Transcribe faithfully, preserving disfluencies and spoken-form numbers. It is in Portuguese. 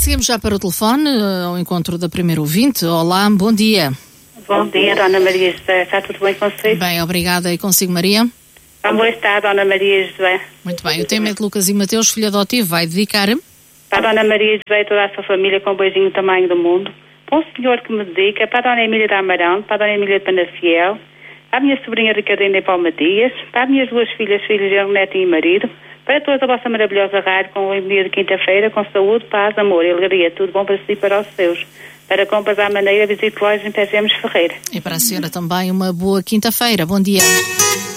seguimos já para o telefone, ao encontro da primeira ouvinte. Olá, bom dia. Bom dia, Dona Maria José. Está tudo bem consigo? Bem, obrigada. E consigo, Maria? Como está, Dona Maria José? Muito bem. O tema é de Lucas e Mateus, filho adotivo, vai dedicar para a Dona Maria José e toda a sua família, com um beijinho do tamanho do mundo. Para um senhor que me dedica, para a Dona Emília de Amarante, para a Dona Emília de Penafiel, para a minha sobrinha Ricardina e Palma Dias, para as minhas duas filhas, filhos de neto e marido, para toda a vossa maravilhosa rádio, com o dia de quinta-feira, com saúde, paz, amor e alegria. Tudo bom para si e para os seus. Para compras à maneira, visite lojas em Pezemos Ferreira. E para a senhora também uma boa quinta-feira. Bom dia.